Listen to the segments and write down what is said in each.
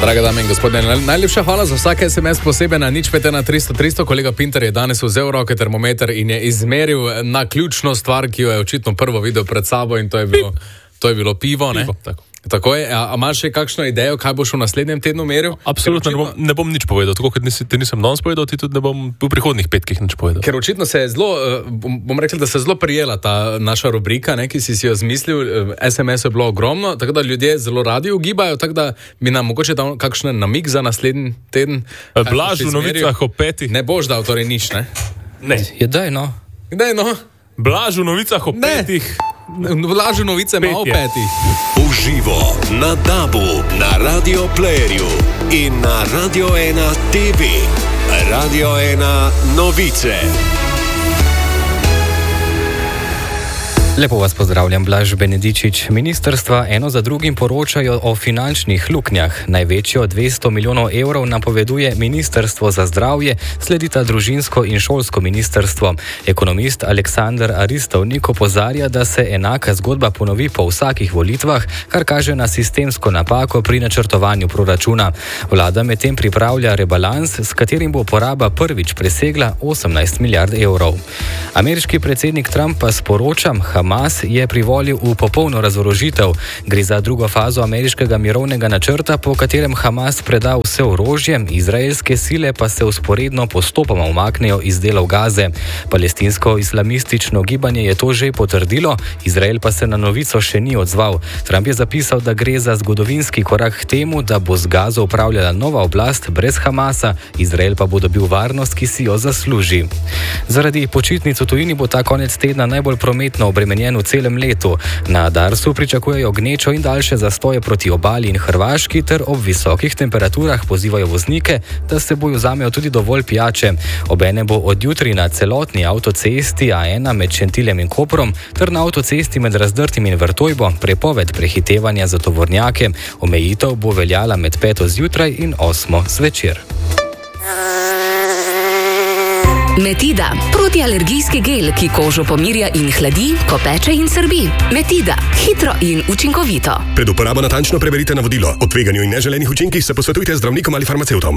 Drage dame in gospodje, najlepša hvala za vsak SMS posebej na 051 300 300. Kolega Pinter je danes vzel v roke termometer in je izmeril na ključno stvar, ki jo je očitno prvo videl pred sabo, in to je bilo pivo, ne? Tako je. A imaš še kakšno idejo, kaj boš v naslednjem tednu meril? Absolutno ne bom nič povedal. Tako kot ti nisem danes povedal, ti tudi ne bom v prihodnih petkih nič povedal. Ker očitno se je bom rekel, da se je zelo prijela ta naša rubrika, ne, ki si jo zmislil. SMS je bilo ogromno, tako da ljudje zelo radi ugibajo, tako da bi nam mogoče dal kakšen namig za naslednji teden. Blaž v novicah o petih. Ne boš dal torej nič, ne? Ne. Je daj no. Blaž v novicah o petih. Vlažu novice ima o petih. Uživo na DAB-u, na Radio Playerju in na Radio 1 TV. Radio 1 novice. Lepo vas pozdravljam, Blaž Benedičič. Ministrstva eno za drugim poročajo o finančnih luknjah. Največjo 200 milijonov evrov napoveduje Ministrstvo za zdravje, sledita družinsko in šolsko ministrstvo. Ekonomist Aleksander Aristovnik opozarja, da se enaka zgodba ponovi po vsakih volitvah, kar kaže na sistemsko napako pri načrtovanju proračuna. Vlada medtem pripravlja rebalans, s katerim bo poraba prvič presegla 18 milijard evrov. Ameriški predsednik Trump pa sporoča, Hamas je privolil v popolno razorožitev. Gre za drugo fazo ameriškega mirovnega načrta, po katerem Hamas preda vse orožje, izraelske sile pa se vzporedno postopoma umaknejo iz delov Gaze. Palestinsko-islamistično gibanje je to že potrdilo, Izrael pa se na novico še ni odzval. Trump je zapisal, da gre za zgodovinski korak k temu, da bo z Gazo upravljala nova oblast brez Hamasa, Izrael pa bo dobil varnost, ki si jo zasluži. Zaradi počitnic v tujini bo ta konec tedna najbolj prometno obremenjen v celem letu. Na Darsu pričakujejo gnečo in daljše zastoje proti obali in Hrvaški ter ob visokih temperaturah pozivajo voznike, da s seboj vzamejo tudi dovolj pijače. Obenem bo od jutri na celotni avtocesti A1 med Šentiljem in Koprom ter na avtocesti med Razdrtim in Vrtojbo prepoved prehitevanja za tovornjake. Omejitev bo veljala med 5. zjutraj in 8. zvečer. Metida, protialergijski gel, ki kožo pomirja in hladi, ko peče in srbi. Metida, hitro in učinkovito. Pred uporabo natančno preverite navodilo. O tveganju in neželenih učinkih se posvetujte z zdravnikom ali farmacevtom.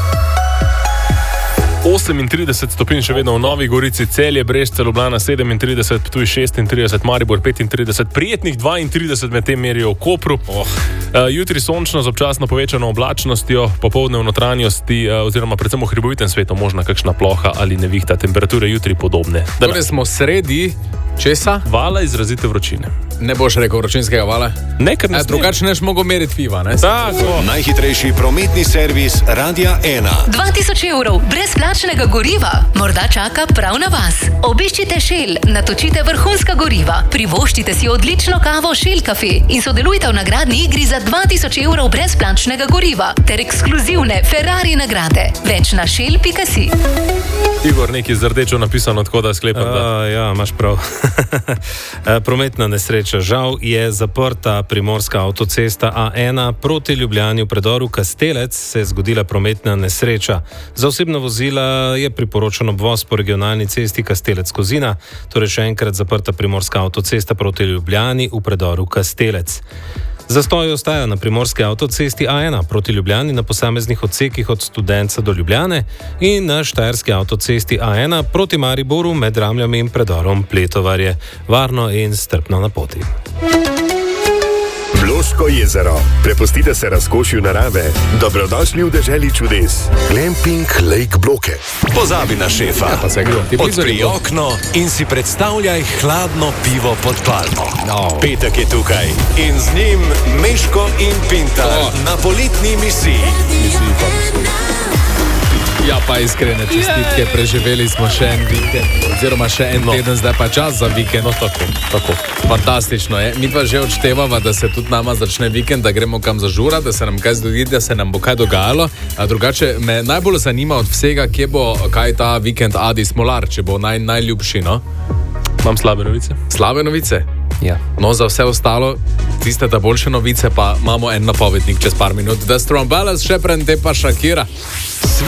38 stopinj še vedno v Novi Gorici, Celje, Brežice, Ljubljana 37, Ptuj 36, Maribor 35, prijetnih 32 med tem merijo v Kopru. Jutri sončno z občasno povečano oblačnostjo, popoldne v notranjosti oziroma predvsem v hribovitem svetu možna kakšna ploha ali nevihta, temperature jutri podobne. Torej smo sredi česa? Vala izrazite vročine. Ne boš rekel vročinskega vala? Ne, ker ne smem. Drugače neš mogo meriti piva, ne? Tako. Najhitrejši prometni servis Radia 1. 2000 evrov brezplačnega goriva morda čaka prav na vas. Obiščite Shell, natočite vrhunska goriva, privoščite si odlično kavo Shell Cafe in sodelujte v nagradni igri za 2000 evrov brezplačnega goriva ter ekskluzivne Ferrari nagrade. Več na shell.si. Igor, nekaj z rdečo napisano, tako da sklepam, da... Ja, imaš prav. Prometna nesreča. Žal je zaprta primorska avtocesta A1 proti Ljubljani v predoru Kastelec se je zgodila prometna nesreča. Za osebna vozila je priporočen obvoz po regionalni cesti Kastelec-Kozina, torej še enkrat zaprta primorska avtocesta proti Ljubljani v predoru Kastelec. Zastoj ostaja na primorski avtocesti A1 proti Ljubljani na posameznih odsekih od Studenca do Ljubljane in na štajerski avtocesti A1 proti Mariboru med Ramljami in predorom Pletovarje. Varno in strpno na poti. Bloško jezero. Prepustite se razkošju narave. Dobrodošli v deželi čudes. Glamping Lake Bloke. Pozabi na šefa. Odpri okno in si predstavljaj hladno pivo pod palmo. Petek je tukaj in z njim Meško in Pintar na poletni misiji. Ja, pa iskrene čestitke, preživeli smo še en vikend, oziroma še en teden, zdaj pa čas za vikend. Tako. Fantastično je. Mi pa že odštevava, da se tudi nama začne vikend, da gremo kam zažura, da se nam kaj zgodi, da se nam bo kaj dogajalo. A drugače me najbolj zanima od vsega, kje bo kaj ta vikend Adi Smolar, če bo najljubši, no? Imam slabe novice. Slabe novice? Ja. No, za vse ostalo, tiste ta boljše novice pa imamo en napovednik čez par minut. The Strong Balance, še pred te pa Shakira.